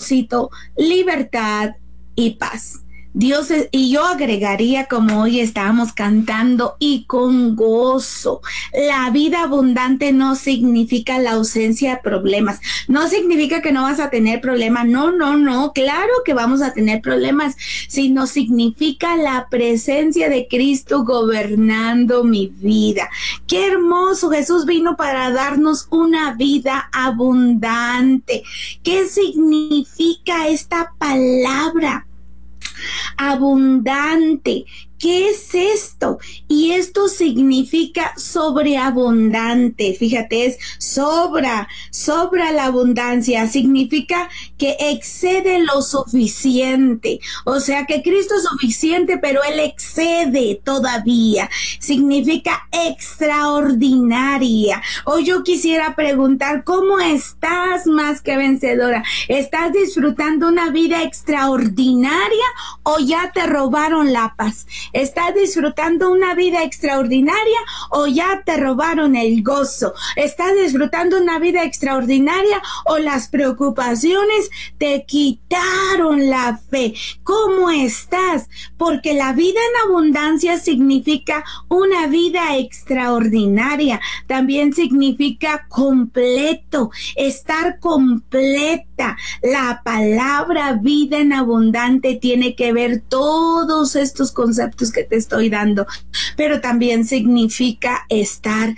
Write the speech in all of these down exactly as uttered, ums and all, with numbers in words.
propósito, libertad y paz. Dios es, y yo agregaría, como hoy estábamos cantando, y con gozo. La vida abundante no significa la ausencia de problemas, no significa que no vas a tener problemas, no, no, no, claro que vamos a tener problemas, sino significa la presencia de Cristo gobernando mi vida. Qué hermoso, Jesús vino para darnos una vida abundante. ¿Qué significa esta palabra? Abundante. ¿Qué es esto? Y esto significa sobreabundante. Fíjate, es sobra, sobra la abundancia. Significa que excede lo suficiente. O sea que Cristo es suficiente, pero Él excede todavía. Significa extraordinaria. Hoy yo quisiera preguntar, ¿cómo estás más que vencedora? ¿Estás disfrutando una vida extraordinaria o ya te robaron la paz? ¿Estás disfrutando una vida extraordinaria o ya te robaron el gozo? ¿Estás disfrutando una vida extraordinaria o las preocupaciones te quitaron la fe? ¿Cómo estás? Porque la vida en abundancia significa una vida extraordinaria. También significa completo, estar completa. La palabra vida en abundante tiene que ver todos estos conceptos que te estoy dando, pero también significa estar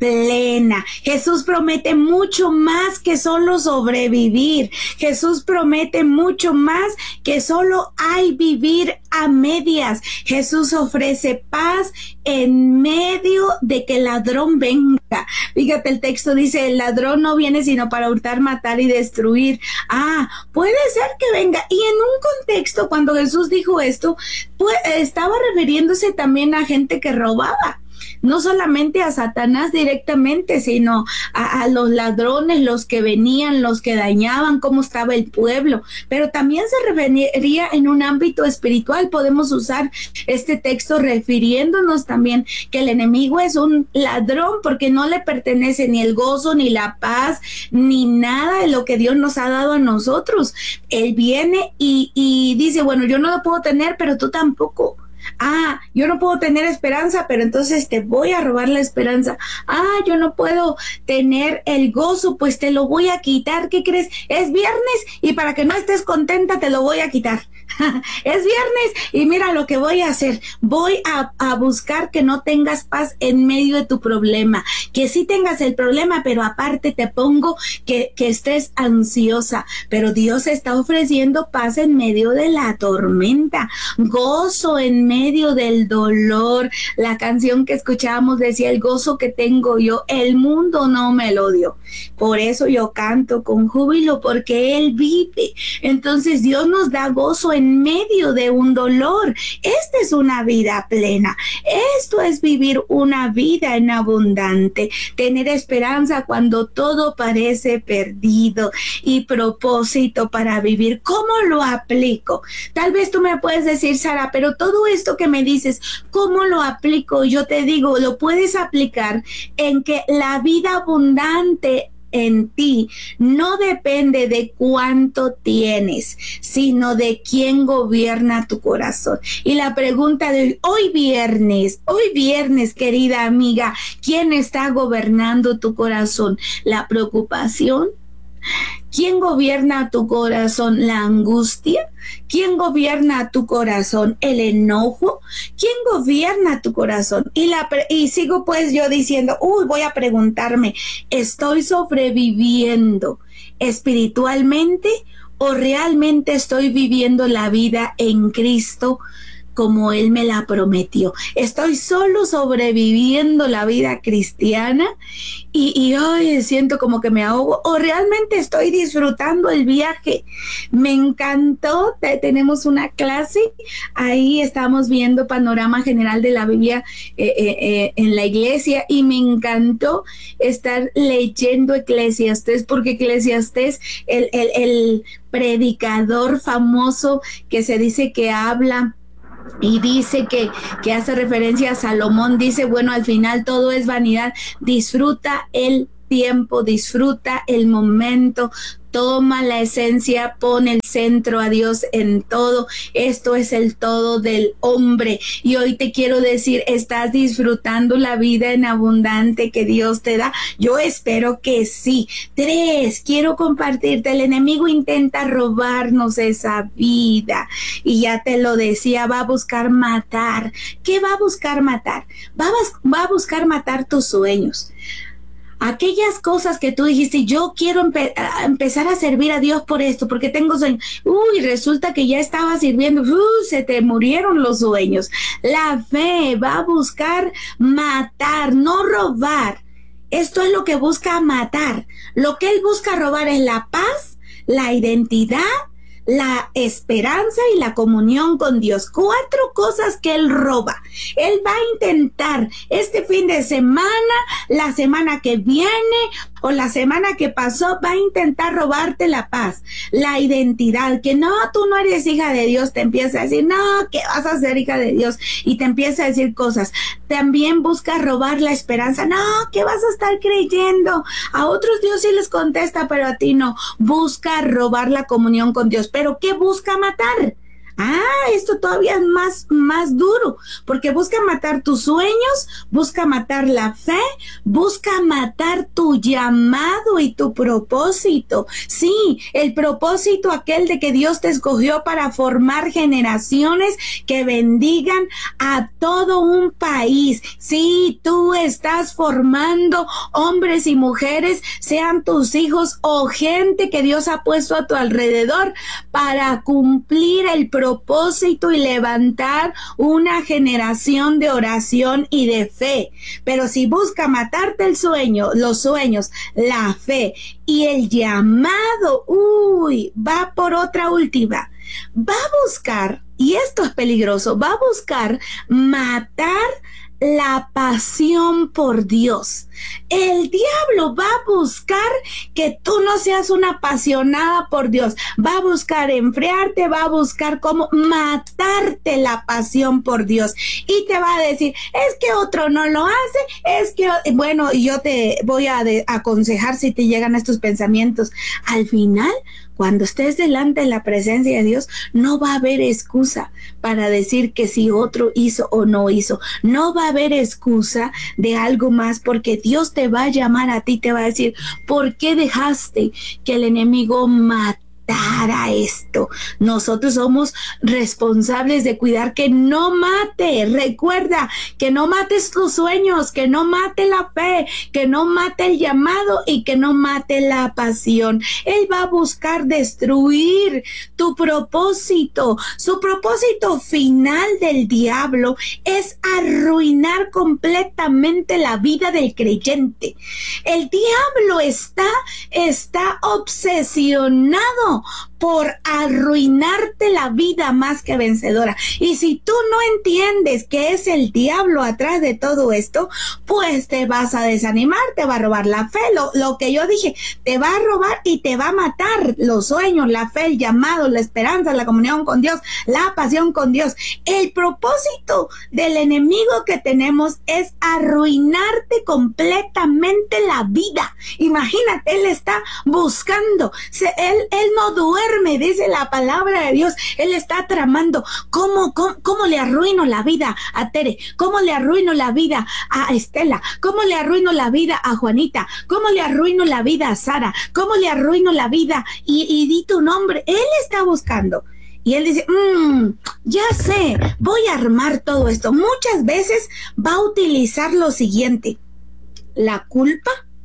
plena. Jesús promete mucho más que solo sobrevivir. Jesús promete mucho más que solo hay vivir a medias. Jesús ofrece paz en medio de que el ladrón venga. Fíjate, el texto dice, el ladrón no viene sino para hurtar, matar y destruir. Ah, puede ser que venga. Y en un contexto, cuando Jesús dijo esto, pues, estaba refiriéndose también a gente que robaba. No solamente a Satanás directamente, sino a, a los ladrones, los que venían, los que dañaban, cómo estaba el pueblo. Pero también se refería en un ámbito espiritual. Podemos usar este texto refiriéndonos también que el enemigo es un ladrón porque no le pertenece ni el gozo, ni la paz, ni nada de lo que Dios nos ha dado a nosotros. Él viene y, y dice, bueno, yo no lo puedo tener, pero tú tampoco. Ah, yo no puedo tener esperanza, pero entonces te voy a robar la esperanza. Ah, yo no puedo tener el gozo, pues te lo voy a quitar. ¿Qué crees? Es viernes y para que no estés contenta te lo voy a quitar. Es viernes y mira lo que voy a hacer. Voy a, a buscar que no tengas paz en medio de tu problema. Que sí tengas el problema, pero aparte te pongo que, que estés ansiosa. Pero Dios está ofreciendo paz en medio de la tormenta. Gozo en medio del dolor. La canción que escuchábamos decía, el gozo que tengo yo, el mundo no me lo dio. Por eso yo canto con júbilo, porque Él vive. Entonces Dios nos da gozo en en medio de un dolor. Esta es una vida plena. Esto es vivir una vida en abundante. Tener esperanza cuando todo parece perdido y propósito para vivir. ¿Cómo lo aplico? Tal vez tú me puedes decir, Sara, pero todo esto que me dices, ¿cómo lo aplico? Yo te digo, lo puedes aplicar en que la vida abundante en ti no depende de cuánto tienes, sino de quién gobierna tu corazón. Y la pregunta de hoy, hoy viernes, hoy viernes, querida amiga, ¿quién está gobernando tu corazón? ¿La preocupación? ¿Quién gobierna tu corazón? ¿La angustia? ¿Quién gobierna tu corazón? ¿El enojo? ¿Quién gobierna tu corazón? Y, la, y sigo pues yo diciendo, uy, voy a preguntarme, ¿estoy sobreviviendo espiritualmente o realmente estoy viviendo la vida en Cristo como Él me la prometió? ¿Estoy solo sobreviviendo la vida cristiana y, y hoy siento como que me ahogo? ¿O realmente estoy disfrutando el viaje? Me encantó, tenemos una clase, ahí estamos viendo panorama general de la Biblia eh, eh, eh, en la iglesia, y me encantó estar leyendo Eclesiastés, porque Eclesiastés, el, el, el predicador famoso que se dice que habla y dice que, que hace referencia a Salomón, dice, bueno, al final todo es vanidad, disfruta el tiempo, disfruta el momento, Toma la esencia, pon el centro a Dios en todo. Esto es el todo del hombre. Y hoy te quiero decir, ¿estás disfrutando la vida en abundante que Dios te da? Yo espero que sí. Tres, quiero compartirte, el enemigo intenta robarnos esa vida. Y ya te lo decía, va a buscar matar. ¿Qué va a buscar matar? Va a, va a buscar matar tus sueños. Aquellas cosas que tú dijiste, yo quiero empe a empezar a servir a Dios por esto, porque tengo sueños. Uy, resulta que ya estaba sirviendo. Uy, se te murieron los sueños. La fe va a buscar matar, no robar. Esto es lo que busca matar. Lo que él busca robar es la paz, la identidad, la esperanza y la comunión con Dios. Cuatro cosas que él roba. Él va a intentar este fin de semana, la semana que viene o la semana que pasó, va a intentar robarte la paz, la identidad, que no, tú no eres hija de Dios, te empieza a decir, no, que vas a ser hija de Dios, y te empieza a decir cosas. También busca robar la esperanza, no, que vas a estar creyendo. A otros Dios sí les contesta, pero a ti no. Busca robar la comunión con Dios. ¿Pero qué busca matar? Ah, esto todavía es más, más duro, porque busca matar tus sueños, busca matar la fe, busca matar tu llamado y tu propósito. Sí, el propósito aquel de que Dios te escogió para formar generaciones que bendigan a todo un país. Sí, tú estás formando hombres y mujeres, sean tus hijos o gente que Dios ha puesto a tu alrededor para cumplir el propósito propósito y levantar una generación de oración y de fe. Pero si busca matarte el sueño, los sueños, la fe y el llamado, uy, va por otra última. Va a buscar, y esto es peligroso, va a buscar matar la pasión por Dios. El diablo va a buscar que tú no seas una apasionada por Dios. Va a buscar enfriarte, va a buscar cómo matarte la pasión por Dios. Y te va a decir, es que otro no lo hace, es que, bueno, yo te voy a de, aconsejar si te llegan estos pensamientos. Al final, cuando estés delante de la presencia de Dios, no va a haber excusa para decir que si otro hizo o no hizo. No va a haber excusa de algo más, porque Dios te va a llamar a ti, te va a decir, ¿por qué dejaste que el enemigo matara esto? Nosotros somos responsables de cuidar que no mate. Recuerda, que no mates tus sueños, que no mate la fe, que no mate el llamado y que no mate la pasión. Él va a buscar destruir tu propósito. Su propósito final del diablo es arruinar completamente la vida del creyente. El diablo está, está obsesionado por arruinarte la vida más que vencedora. Y si tú no entiendes que es el diablo atrás de todo esto, pues te vas a desanimar, te va a robar la fe, lo, lo que yo dije, te va a robar y te va a matar los sueños, la fe, el llamado, la esperanza, la comunión con Dios, la pasión con Dios. El propósito del enemigo que tenemos es arruinarte completamente la vida. Imagínate, él está buscando, se, él, él no duerme, dice la palabra de Dios. Él está tramando cómo, cómo, cómo le arruino la vida a Tere, cómo le arruino la vida a Estela, cómo le arruino la vida a Juanita, cómo le arruino la vida a Sara, cómo le arruino la vida y, y di tu nombre. Él está buscando. Y él dice, mmm, ya sé, voy a armar todo esto. Muchas veces va a utilizar lo siguiente: la culpa.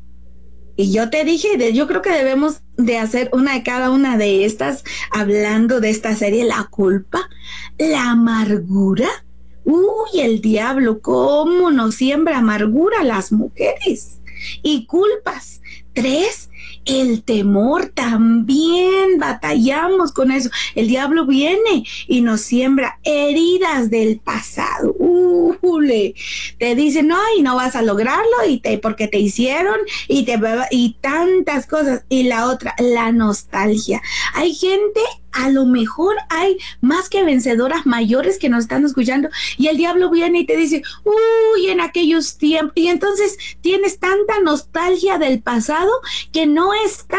Y yo te dije, yo creo que debemos de hacer una de cada una de estas, hablando de esta serie, la culpa, la amargura. Uy, el diablo, cómo nos siembra amargura a las mujeres y culpas. Tres, el temor, también batallamos con eso. El diablo viene y nos siembra heridas del pasado. Ule, te dice, no, y no vas a lograrlo, y te, porque te hicieron, y, te, y tantas cosas. Y la otra, la nostalgia. Hay gente, a lo mejor hay más que vencedoras mayores que nos están escuchando, y el diablo viene y te dice, uy, en aquellos tiempos, y entonces tienes tanta nostalgia del pasado pasado que no estás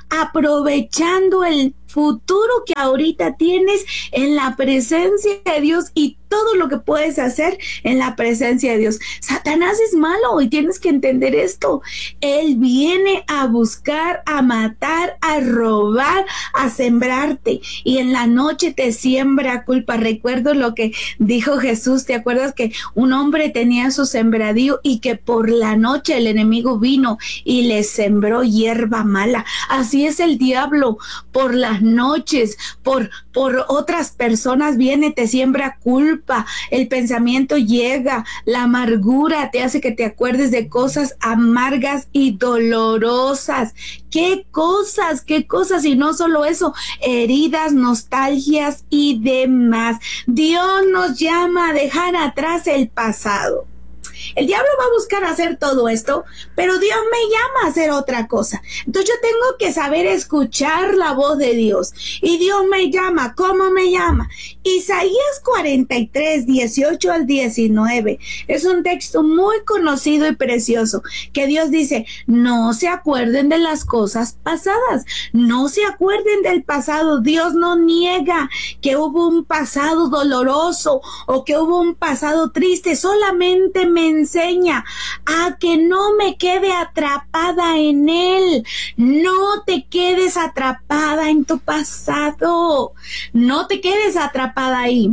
aprovechando el futuro que ahorita tienes en la presencia de Dios y todo lo que puedes hacer en la presencia de Dios. Satanás es malo y tienes que entender esto. Él viene a buscar, a matar, a robar, a sembrarte, y en la noche te siembra culpa. Recuerdo lo que dijo Jesús. ¿Te acuerdas que un hombre tenía su sembradío y que por la noche el enemigo vino y le sembró hierba mala? Así es el diablo. Por las noches, por, por otras personas viene, te siembra culpa. El pensamiento llega, la amargura te hace que te acuerdes de cosas amargas y dolorosas. ¿Qué cosas? ¿Qué cosas? Y no solo eso, heridas, nostalgias y demás. Dios nos llama a dejar atrás el pasado. El diablo va a buscar hacer todo esto, pero Dios me llama a hacer otra cosa. Entonces yo tengo que saber escuchar la voz de Dios. Y Dios me llama. ¿Cómo me llama? Isaías cuarenta y tres, dieciocho al diecinueve. Es un texto muy conocido y precioso, que Dios dice: no se acuerden de las cosas pasadas. No se acuerden del pasado. Dios no niega que hubo un pasado doloroso o que hubo un pasado triste. Solamente me enseña a que no me quede atrapada en él. No te quedes atrapada en tu pasado. No te quedes atrapada ahí.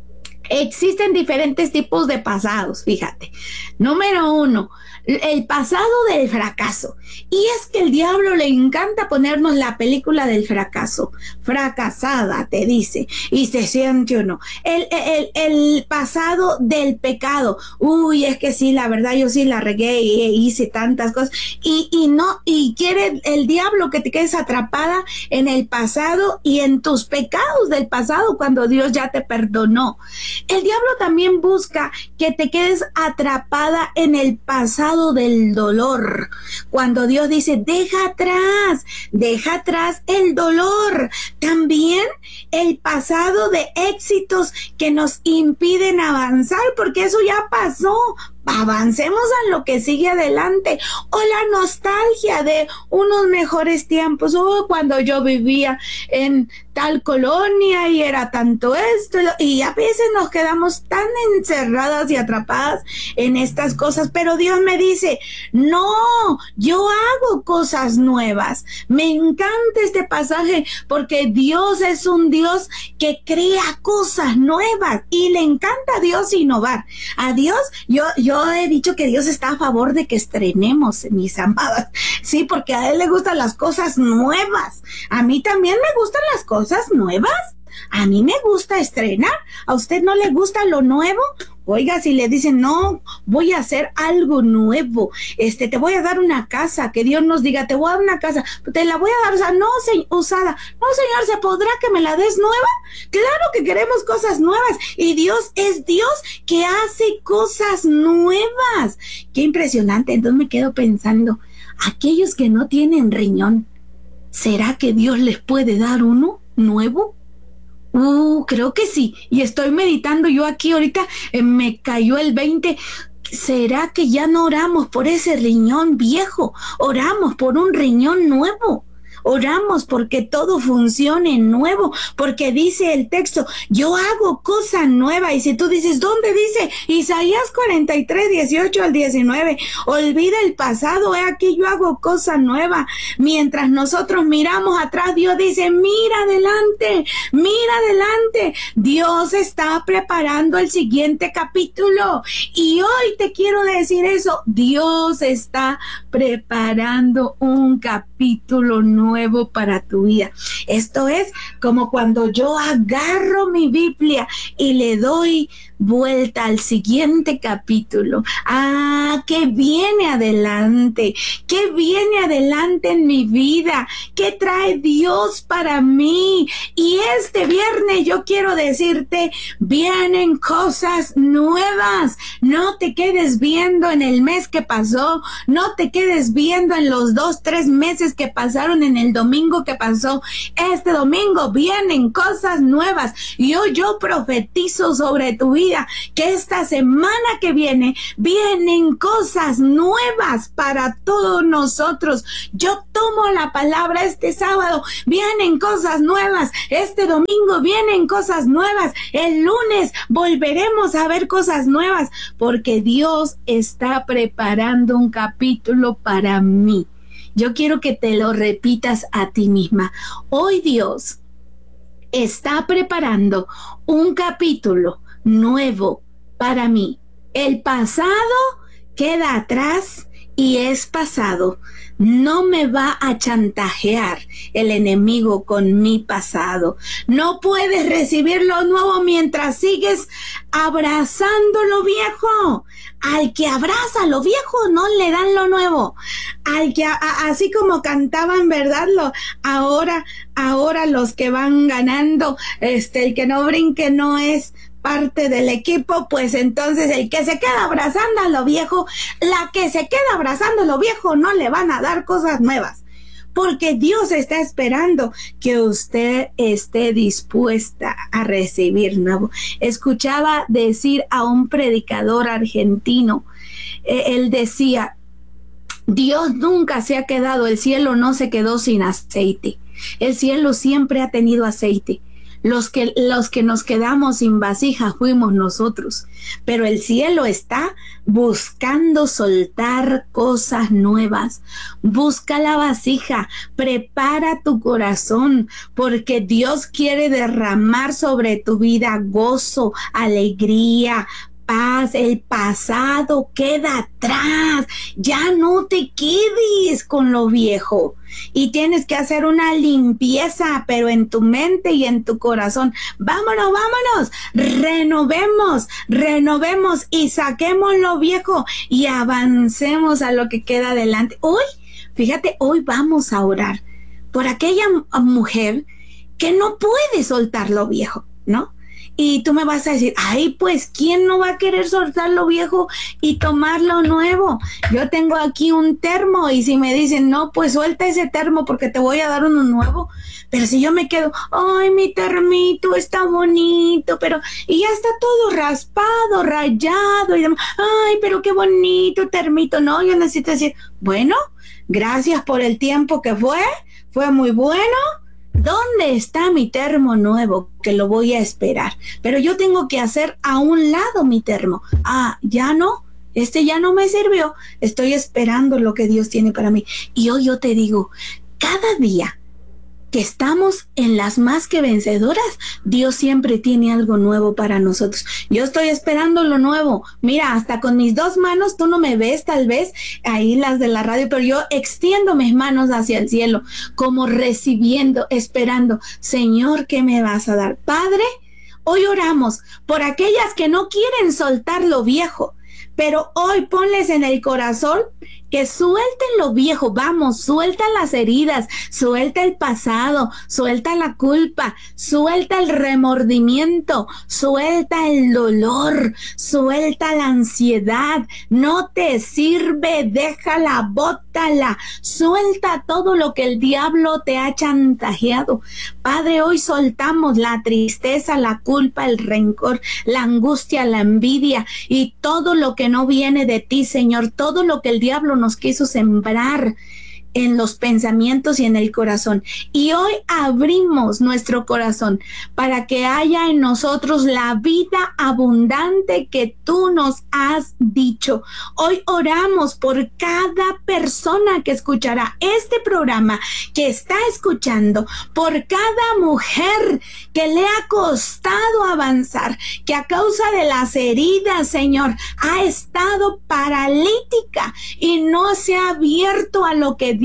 Existen diferentes tipos de pasados, fíjate. Número uno, el pasado del fracaso. Y es que el diablo le encanta ponernos la película del fracaso. Fracasada, te dice, y se siente uno. El, el, el pasado del pecado. Uy, es que sí, la verdad, yo sí la regué y hice tantas cosas. Y, y no, y quiere el diablo que te quedes atrapada en el pasado y en tus pecados del pasado cuando Dios ya te perdonó. El diablo también busca que te quedes atrapada en el pasado del dolor. Cuando Dios dice: deja atrás, deja atrás el dolor. También el pasado de éxitos que nos impiden avanzar, porque eso ya pasó. Avancemos a lo que sigue adelante. O la nostalgia de unos mejores tiempos. Oh, cuando yo vivía en tal colonia y era tanto esto. Y a veces nos quedamos tan encerradas y atrapadas en estas cosas. Pero Dios me dice: no, yo hago cosas nuevas. Me encanta este pasaje porque Dios es un Dios que crea cosas nuevas. Y le encanta a Dios innovar. A Dios, yo, yo Yo he dicho que Dios está a favor de que estrenemos, mis amadas. Sí, porque a Él le gustan las cosas nuevas. A mí también me gustan las cosas nuevas. A mí me gusta estrenar. ¿A usted no le gusta lo nuevo? Oiga, si le dicen: no, voy a hacer algo nuevo, este, te voy a dar una casa, que Dios nos diga: te voy a dar una casa, te la voy a dar, o sea, no se, usada. No, Señor, ¿se podrá que me la des nueva? Claro que queremos cosas nuevas, y Dios es Dios que hace cosas nuevas. Qué impresionante. Entonces me quedo pensando, aquellos que no tienen riñón, ¿será que Dios les puede dar uno nuevo? Uh, creo que sí. Y estoy meditando yo aquí ahorita, eh, me cayó el veinte. ¿Será que ya no oramos por ese riñón viejo? Oramos por un riñón nuevo. Oramos porque todo funcione nuevo, porque dice el texto: yo hago cosa nueva. Y si tú dices: ¿dónde dice? Isaías cuarenta y tres, dieciocho al diecinueve. Olvida el pasado, he aquí yo hago cosa nueva. Mientras nosotros miramos atrás, Dios dice: mira adelante, mira adelante. Dios está preparando el siguiente capítulo. Y hoy te quiero decir eso: Dios está preparando un capítulo nuevo para tu vida. Esto es como cuando yo agarro mi Biblia y le doy vuelta al siguiente capítulo. Ah, ¿qué viene adelante? ¿Qué viene adelante en mi vida? ¿Qué trae Dios para mí? Y este viernes yo quiero decirte, vienen cosas nuevas. No te quedes viendo en el mes que pasó, no te quedes viendo en los dos, tres meses que pasaron, en el domingo que pasó. Este domingo vienen cosas nuevas. Y hoy yo profetizo sobre tu vida que esta semana que viene, vienen cosas nuevas para todos nosotros. Yo tomo la palabra este sábado, vienen cosas nuevas. Este domingo vienen cosas nuevas. El lunes volveremos a ver cosas nuevas, porque Dios está preparando un capítulo para mí. Yo quiero que te lo repitas a ti misma. Hoy Dios está preparando un capítulo nuevo para mí. El pasado queda atrás y es pasado. No me va a chantajear el enemigo con mi pasado. No puedes recibir lo nuevo mientras sigues abrazando lo viejo. Al que abraza lo viejo no le dan lo nuevo. Al que, a, a, así como cantaban, ¿verdad? Lo, ahora, ahora los que van ganando, este, el que no brinque no es parte del equipo. Pues entonces el que se queda abrazando a lo viejo, la que se queda abrazando a lo viejo, no le van a dar cosas nuevas, porque Dios está esperando que usted esté dispuesta a recibir nuevo. Escuchaba decir a un predicador argentino, eh, él decía, Dios nunca se ha quedado, el cielo no se quedó sin aceite, el cielo siempre ha tenido aceite. Los que, los que nos quedamos sin vasija fuimos nosotros, pero el cielo está buscando soltar cosas nuevas. Busca la vasija, prepara tu corazón, porque Dios quiere derramar sobre tu vida gozo, alegría, paz. El pasado queda atrás. Ya no te quedes con lo viejo. Y tienes que hacer una limpieza, pero en tu mente y en tu corazón. Vámonos, vámonos. Renovemos, renovemos y saquemos lo viejo y avancemos a lo que queda adelante. Hoy, fíjate, hoy vamos a orar por aquella mujer que no puede soltar lo viejo, ¿no? Y tú me vas a decir, ay, pues, ¿quién no va a querer soltar lo viejo y tomar lo nuevo? Yo tengo aquí un termo y si me dicen, no, pues suelta ese termo porque te voy a dar uno nuevo. Pero si yo me quedo, ay, mi termito está bonito, pero, y ya está todo raspado, rayado y demás. Ay, pero qué bonito termito. No, yo necesito decir, bueno, gracias por el tiempo que fue, fue muy bueno. ¿Dónde está mi termo nuevo? Que lo voy a esperar. Pero yo tengo que hacer a un lado mi termo. Ah, ya no. Este ya no me sirvió. Estoy esperando lo que Dios tiene para mí. Y hoy yo te digo, cada día que estamos en las más que vencedoras, Dios siempre tiene algo nuevo para nosotros. Yo estoy esperando lo nuevo. Mira, hasta con mis dos manos, tú no me ves tal vez ahí las de la radio, pero yo extiendo mis manos hacia el cielo, como recibiendo, esperando. Señor, ¿qué me vas a dar? Padre, hoy oramos por aquellas que no quieren soltar lo viejo, pero hoy ponles en el corazón que suelten lo viejo. Vamos, suelta las heridas, suelta el pasado, suelta la culpa, suelta el remordimiento, suelta el dolor, suelta la ansiedad. No te sirve, déjala, bótala, suelta todo lo que el diablo te ha chantajeado. Padre, hoy soltamos la tristeza, la culpa, el rencor, la angustia, la envidia y todo lo que no viene de ti, Señor, todo lo que el diablo nos quiso sembrar en los pensamientos y en el corazón. Y hoy abrimos nuestro corazón para que haya en nosotros la vida abundante que tú nos has dicho. Hoy oramos por cada persona que escuchará este programa, que está escuchando, por cada mujer que le ha costado avanzar, que a causa de las heridas, Señor, ha estado paralítica y no se ha abierto a lo que Dios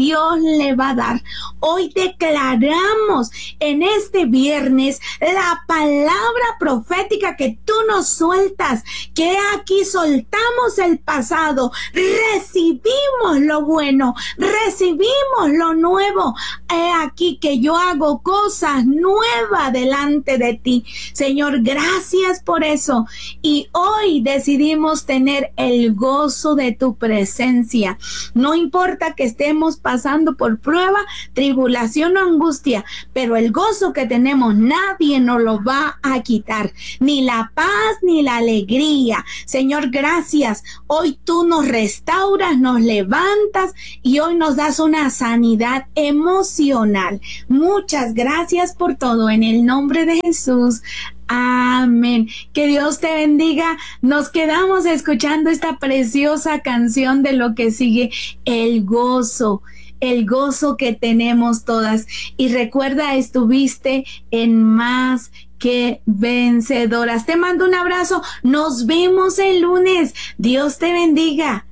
Dios le va a dar. Hoy declaramos en este viernes la palabra profética que tú nos sueltas, que aquí soltamos el pasado, recibimos lo bueno, recibimos lo nuevo. He aquí que yo hago cosas nuevas delante de ti. Señor, gracias por eso. Y hoy decidimos tener el gozo de tu presencia. No importa que estemos pasando por prueba, tribulación o angustia, pero el gozo que tenemos nadie nos lo va a quitar, ni la paz ni la alegría. Señor, gracias. Hoy tú nos restauras, nos levantas y hoy nos das una sanidad emocional. Muchas gracias por todo en el nombre de Jesús. Amén. Que Dios te bendiga. Nos quedamos escuchando esta preciosa canción de lo que sigue, el gozo. El gozo que tenemos todas. Y recuerda, estuviste en Más que Vencedoras. Te mando un abrazo. Nos vemos el lunes. Dios te bendiga.